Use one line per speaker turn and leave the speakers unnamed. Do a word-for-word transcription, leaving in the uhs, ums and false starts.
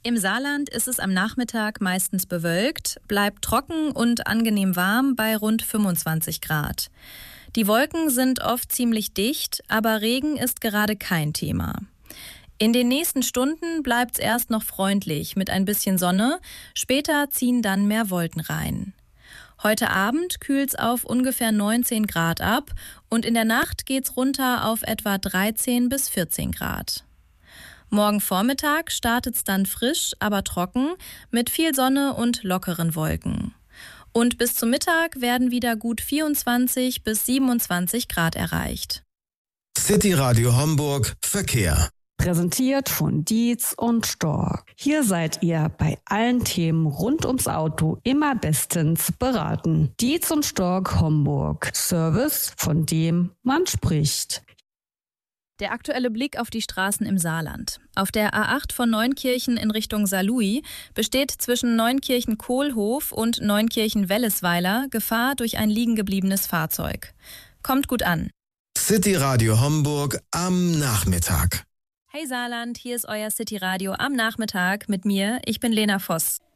Im Saarland ist es am Nachmittag meistens bewölkt, bleibt trocken und angenehm warm bei rund fünfundzwanzig Grad. Die Wolken sind oft ziemlich dicht, aber Regen ist gerade kein Thema. In den nächsten Stunden bleibt es erst noch freundlich mit ein bisschen Sonne, später ziehen dann mehr Wolken rein. Heute Abend kühlt es auf ungefähr neunzehn Grad ab und in der Nacht geht's runter auf etwa dreizehn bis vierzehn Grad. Morgen Vormittag startet es dann frisch, aber trocken, mit viel Sonne und lockeren Wolken. Und bis zum Mittag werden wieder gut vierundzwanzig bis siebenundzwanzig Grad erreicht.
City Radio Homburg Verkehr.
Präsentiert von Dietz und Stork. Hier seid ihr bei allen Themen rund ums Auto immer bestens beraten. Dietz und Stork Homburg. Service, von dem man spricht.
Der aktuelle Blick auf die Straßen im Saarland. Auf der A acht von Neunkirchen in Richtung Saarlouis besteht zwischen Neunkirchen-Kohlhof und Neunkirchen-Wellesweiler Gefahr durch ein liegengebliebenes Fahrzeug. Kommt gut an.
City Radio Homburg am Nachmittag.
Hey Saarland, hier ist euer City Radio am Nachmittag mit mir. Ich bin Lena Voss.